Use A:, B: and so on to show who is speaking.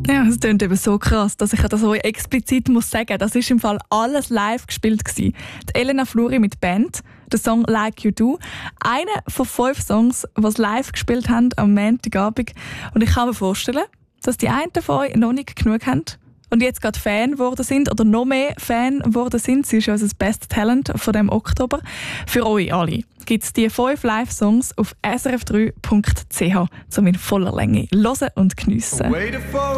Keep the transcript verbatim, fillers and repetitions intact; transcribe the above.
A: Ja, es klingt eben so krass, dass ich das so explizit muss sagen. Das ist im Fall alles live gespielt gewesen. Die Elena Fluri mit Band, der Song «Like You Do». Einer von fünf Songs, die sie live gespielt haben am Montagabend. Und ich kann mir vorstellen, dass die einen von euch noch nicht genug haben und jetzt gerade Fan geworden sind oder noch mehr Fan geworden sind. Sie ist ja unser Best Talent von dem Oktober. Für euch alle gibt es die fünf Live-Songs auf s r f drei punkt c h zum in voller Länge hören und geniessen.